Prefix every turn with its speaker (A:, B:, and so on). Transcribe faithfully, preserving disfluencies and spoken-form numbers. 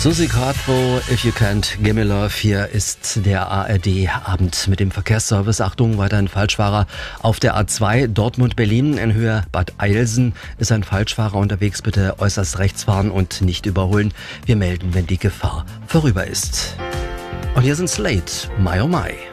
A: Susi Quattro, If You Can't Give Me Love. Hier ist der A R D-Abend mit dem Verkehrsservice. Achtung, weiterhin Falschfahrer auf der A zwei Dortmund-Berlin in Höhe Bad Eilsen ist ein Falschfahrer unterwegs. Bitte äußerst rechts fahren und nicht überholen. Wir melden, wenn die Gefahr vorüber ist. Und hier sind Slate, My Oh My.